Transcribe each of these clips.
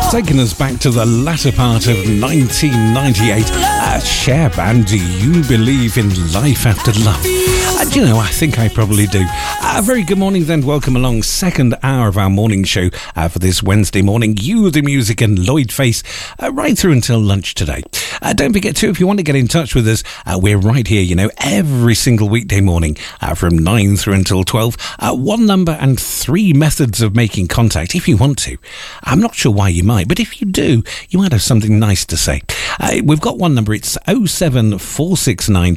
Taking us back to the latter part of 1998. Cher band, Do You Believe in Life After Love? Do you know, I think I probably do. Very good morning then, welcome along. Second hour of our morning show for this Wednesday morning. You, the music, and Lloyd Face right through until lunch today. Don't forget too, if you want to get in touch with us, we're right here, you know, every single weekday morning from 9 through until 12. One number and three methods of making contact if you want to. I'm not sure why you might, but if you do, you might have something nice to say. We've got one number, it's 07469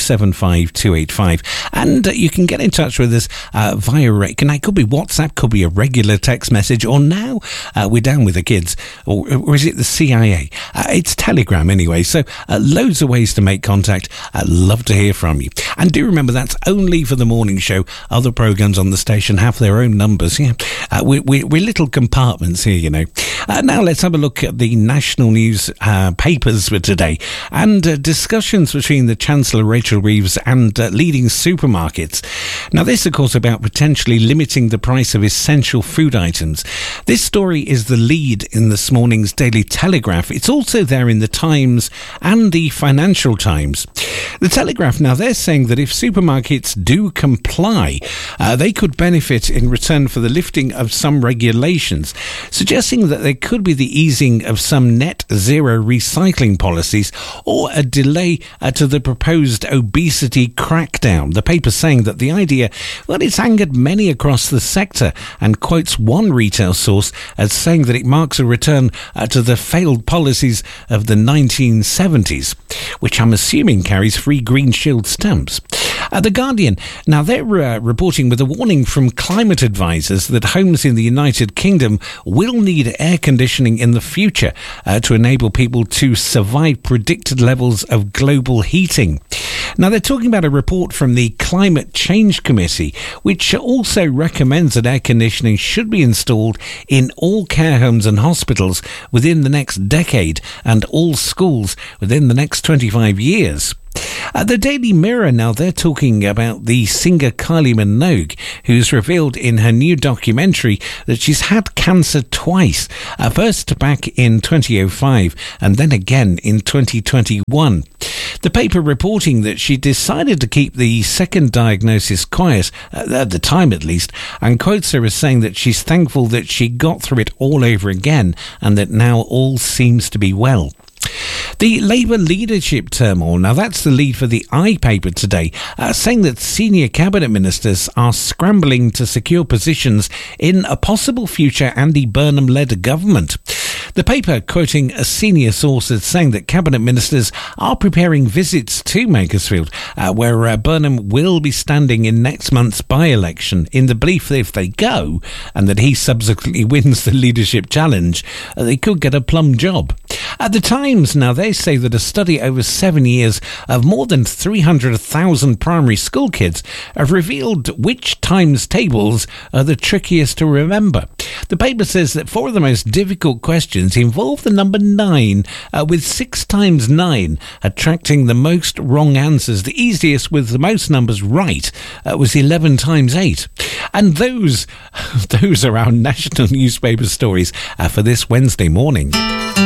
275 285, and you can get in touch with us via, it could be WhatsApp, could be a regular text message, or now we're down with the kids, or is it the CIA? It's Telegram anyway, so loads of ways to make contact. I'd love to hear from you. And do remember, that's only for the morning show. Other programmes on the station have their own numbers. Yeah, we're little compartments here, you know. Now let's have a look at the national news papers for today, and discussions between the Chancellor Rachel Reeves and leading supermarkets. Now this, of course, about potentially limiting the price of essential food items. This story is the lead in this morning's Daily Telegraph. It's also there in the Times and the Financial Times. The Telegraph, now they're saying that if supermarkets do comply, they could benefit in return for the lifting of some regulations, suggesting that there could be the easing of some net zero recycling policies or a delay to the proposed obesity crackdown. The paper saying that the idea, well, it's angered many across the sector, and quotes one retail source as saying that it marks a return to the failed policies of the 1970s, which I'm assuming carries free Green Shield stamps. The Guardian, now they're reporting with a warning from climate advisors that homes in the United Kingdom will need air conditioning in the future to enable people to survive predicted levels of global heating. Now they're talking about a report from the Climate Change Committee, which also recommends that air conditioning should be installed in all care homes and hospitals within the next decade and all schools within the next 25 years. The Daily Mirror, now they're talking about the singer Kylie Minogue, who's revealed in her new documentary that she's had cancer twice, first back in 2005 and then again in 2021. The paper reporting that she decided to keep the second diagnosis quiet, at the time at least, and quotes her as saying that she's thankful that she got through it all over again and that now all seems to be well. The Labour leadership turmoil, now that's the lead for the I paper today, saying that senior cabinet ministers are scrambling to secure positions in a possible future Andy Burnham-led government. The paper, quoting a senior source, is saying that cabinet ministers are preparing visits to Macclesfield, where Burnham will be standing in next month's by-election, in the belief that if they go and that he subsequently wins the leadership challenge, they could get a plum job. At the Times, now they say that a study over 7 years of more than 300,000 primary school kids have revealed which times tables are the trickiest to remember. The paper says that 4 of the most difficult questions involve the number 9, with 6 times 9 attracting the most wrong answers. The easiest with the most numbers right was 11 times 8. And those are our national newspaper stories for this Wednesday morning.